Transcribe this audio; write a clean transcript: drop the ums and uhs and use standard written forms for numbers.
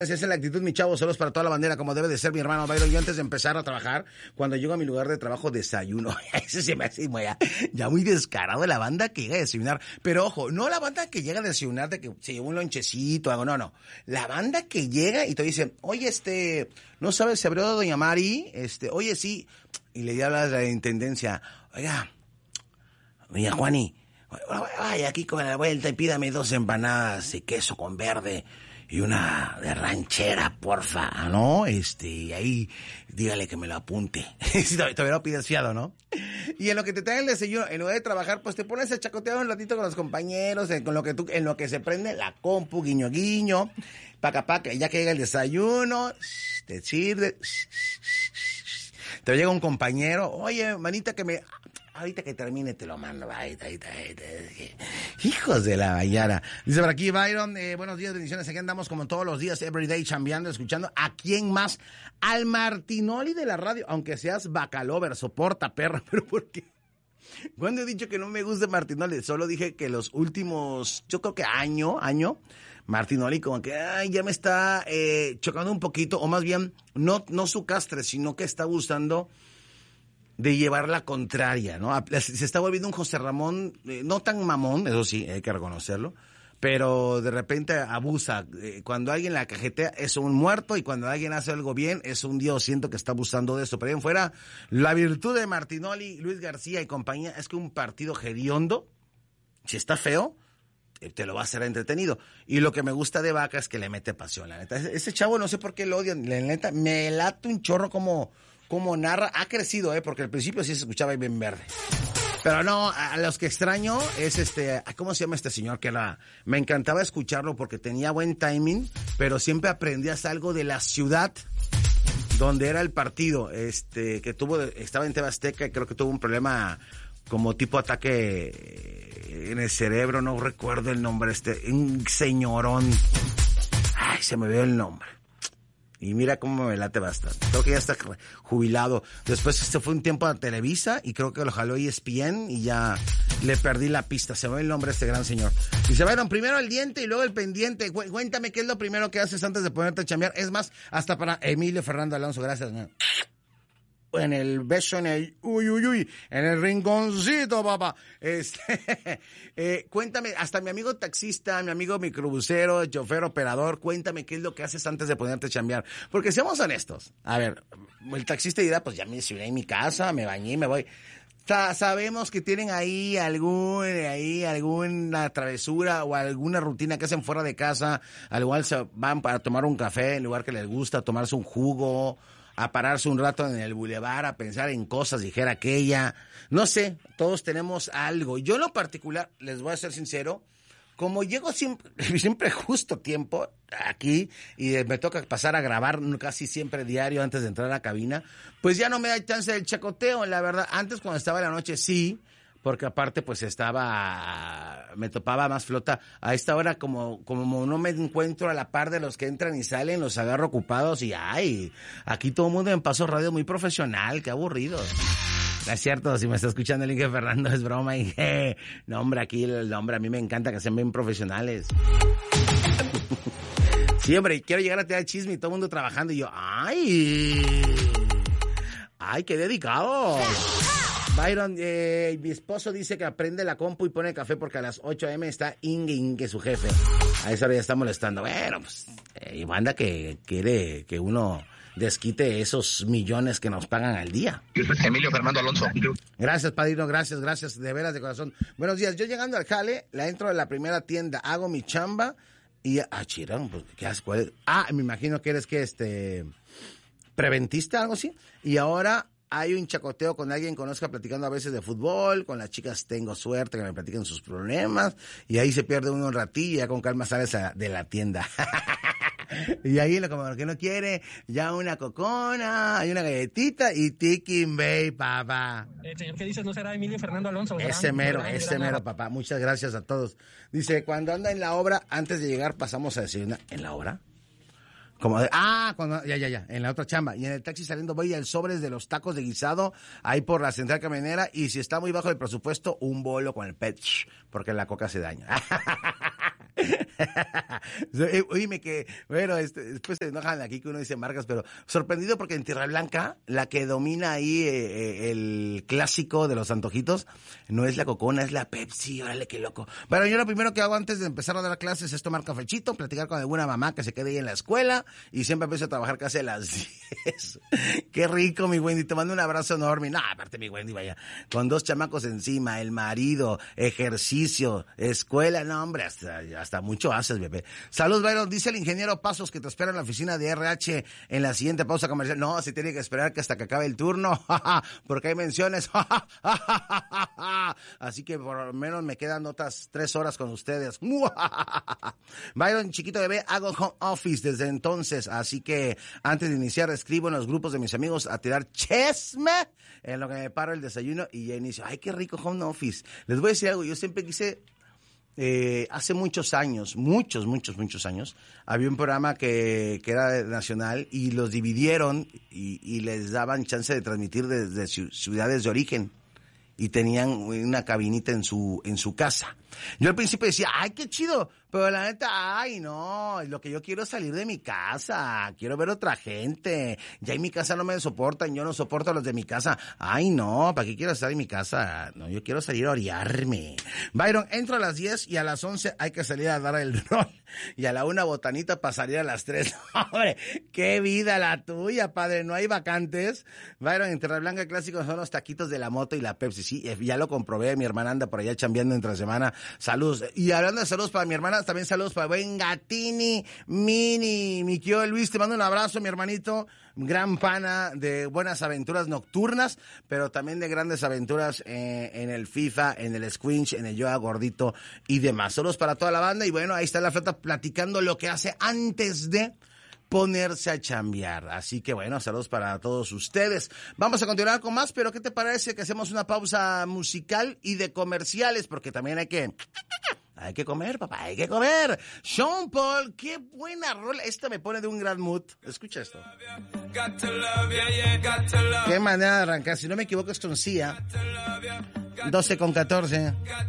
Esa es la actitud, mi chavo, solos para toda la bandera, como debe de ser mi hermano Byron. Yo antes de empezar a trabajar, cuando llego a mi lugar de trabajo, desayuno. Ese se me hace ya muy descarado, la banda que llega a desayunar. Pero ojo, no la banda que llega a desayunar de que se lleva un lonchecito, algo, no. La banda que llega y te dice, oye, ¿no sabes si abrió doña Mari? Oye, sí. Y le hablas de la intendencia, oiga, doña Juani, vaya aquí con la vuelta y pídame 2 empanadas de queso con verde. Y una de ranchera, porfa, ¿no? Y ahí, dígale que me lo apunte. Si todavía lo pides fiado, ¿no? Y en lo que te traen el desayuno, en lugar de trabajar, pues te pones a chacotear un ratito con los compañeros, en lo que se prende la compu, guiño, guiño, paca, ya que llega el desayuno, te sirve, te llega un compañero, oye, manita, ahorita que termine te lo mando. Hijos de la bayara. Dice por aquí Byron, buenos días, bendiciones. Aquí andamos como todos los días, everyday, chambeando, escuchando. ¿A quién más? Al Martinoli de la radio. Aunque seas bacalover, soporta, perra. ¿Pero por qué? Cuando he dicho que no me gusta Martinoli, solo dije que los últimos, yo creo que año, Martinoli como que ya me está chocando un poquito, o más bien, no su castre, sino que está gustando de llevar la contraria, ¿no? Se está volviendo un José Ramón, no tan mamón, eso sí, hay que reconocerlo, pero de repente abusa. Cuando alguien la cajetea es un muerto, y cuando alguien hace algo bien es un Dios. Siento que está abusando de esto. Pero ahí en fuera, la virtud de Martinoli, Luis García y compañía es que un partido hediondo, si está feo, te lo va a hacer entretenido. Y lo que me gusta de Vaca es que le mete pasión, la neta. Ese chavo, no sé por qué lo odian, la neta, me late un chorro como narra. Ha crecido, porque al principio sí se escuchaba bien verde. Pero no, a los que extraño es ¿cómo se llama este señor? Me encantaba escucharlo porque tenía buen timing, pero siempre aprendías algo de la ciudad donde era el partido, que estaba en TV Azteca, y creo que tuvo un problema como tipo ataque en el cerebro, no recuerdo el nombre, un señorón. Ay, se me ve el nombre. Y mira cómo me late bastante. Creo que ya está jubilado. Después fue un tiempo a Televisa y creo que lo jaló ESPN y ya le perdí la pista. Se me ve el nombre de este gran señor. Y se vayan primero el diente y luego el pendiente. Cuéntame qué es lo primero que haces antes de ponerte a chambear. Es más, hasta para Emilio Fernando Alonso. Gracias, man. En el beso, en el en el rinconcito, papá. Cuéntame, hasta mi amigo taxista, mi amigo microbusero, chofer, operador, cuéntame qué es lo que haces antes de ponerte a chambear. Porque seamos honestos. A ver, el taxista dirá, pues ya me desayuné en mi casa, me bañé, me voy. Sabemos que tienen ahí alguna travesura o alguna rutina que hacen fuera de casa. Al igual se van para tomar un café en lugar que les gusta, tomarse un jugo, a pararse un rato en el bulevar, a pensar en cosas, dijera aquella. No sé, todos tenemos algo. Yo en lo particular, les voy a ser sincero, como llego siempre justo tiempo aquí y me toca pasar a grabar casi siempre diario antes de entrar a la cabina, pues ya no me da chance del chacoteo, la verdad. Antes cuando estaba en la noche sí, porque aparte pues me topaba más flota. A esta hora como no me encuentro a la par de los que entran y salen, los agarro ocupados y aquí todo el mundo en Paso Radio muy profesional, qué aburrido. No es cierto, si me está escuchando el Inge Fernando, es broma, Inge. No, hombre, aquí el hombre, a mí me encanta que sean bien profesionales. Sí, hombre, quiero llegar a tirar chisme y todo el mundo trabajando y yo, ¡ay, qué dedicado! Byron, mi esposo dice que aprende la compu y pone café porque a las 8 a.m. está Inge, su jefe. A esa hora ya está molestando. Bueno, pues, y banda que quiere que uno desquite esos millones que nos pagan al día. Emilio Fernando Alonso. Gracias, padrino, gracias, de veras, de corazón. Buenos días, yo llegando al jale, la entro de la primera tienda, hago mi chamba y, chirón, pues, ¿qué haces? ¿Cuál es? Me imagino que eres preventista, algo así, y ahora hay un chacoteo con alguien que conozca platicando a veces de fútbol, con las chicas tengo suerte que me platiquen sus problemas, y ahí se pierde uno un ratillo y ya con calma sales de la tienda. Y ahí como que no quiere, ya una cocona, hay una galletita y Tikin Bay, papá. Señor, ¿qué dices? ¿No será Emilio Fernando Alonso? Ese mero, papá. Muchas gracias a todos. Dice, cuando anda en la obra, antes de llegar pasamos a desayunar. ¿En la obra? Como ya, en la otra chamba. Y en el taxi saliendo voy al sobres de los tacos de guisado, ahí por la central camionera, y si está muy bajo el presupuesto, un bolo con el pet, porque la coca se daña. Oíme que, bueno, después se enojan aquí que uno dice marcas, pero sorprendido porque en Tierra Blanca, la que domina ahí el clásico de los antojitos, no es la Cocona, es la Pepsi, órale, qué loco. Bueno, yo lo primero que hago antes de empezar a dar clases es tomar cafecito, platicar con alguna mamá que se quede ahí en la escuela, y siempre empiezo a trabajar casi a las 10. Qué rico, mi Wendy, te mando un abrazo enorme. No, aparte mi Wendy, vaya, con 2 chamacos encima, el marido, ejercicio, escuela, no, hombre, hasta mucho haces, bebé. Salud, Byron, dice el ingeniero Pasos que te espera en la oficina de RH en la siguiente pausa comercial. No, se tiene que esperar que hasta que acabe el turno, porque hay menciones. Así que por lo menos me quedan otras 3 horas con ustedes. Byron, chiquito bebé, hago home office desde entonces, así que antes de iniciar escribo en los grupos de mis amigos a tirar chisme en lo que me paro el desayuno y ya inicio. Ay, qué rico home office. Les voy a decir algo, yo siempre quise... hace muchos años, muchos años, había un programa que era nacional y los dividieron y les daban chance de transmitir desde ciudades de origen y tenían una cabinita en su casa. Yo al principio decía, ay, qué chido, pero la neta, ay, no, lo que yo quiero es salir de mi casa, quiero ver otra gente, ya en mi casa no me soportan, yo no soporto a los de mi casa, ay, no, ¿para qué quiero estar en mi casa? No, yo quiero salir a orearme. Byron, entro a las 10 y a las 11 hay que salir a dar el rol, y a la 1 botanita para salir a las 3. Hombre, qué vida la tuya, padre, no hay vacantes. Byron, en Tierra Blanca clásico son los taquitos de la moto y la Pepsi, sí, ya lo comprobé, mi hermana anda por allá chambeando entre semana. Saludos. Y hablando de saludos para mi hermana, también saludos para buen Gatini, Mini, mi tío Luis, te mando un abrazo, mi hermanito, gran pana de buenas aventuras nocturnas, pero también de grandes aventuras en el FIFA, en el Squinch, en el Yoga Gordito y demás. Saludos para toda la banda y bueno, ahí está la flota platicando lo que hace antes de ponerse a chambear. Así que bueno, saludos para todos ustedes. Vamos a continuar con más, pero ¿qué te parece que hacemos una pausa musical y de comerciales? Porque también hay que comer, papá, hay que comer. Sean Paul, qué buena rola. Esta me pone de un gran mood. Escucha esto. Qué manera de arrancar. Si no me equivoco es con Sia. 12:14.